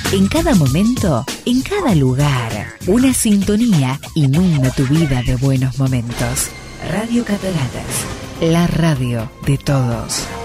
En cada momento, en cada lugar, una sintonía inunda tu vida de buenos momentos. Radio Cataratas, la radio de todos.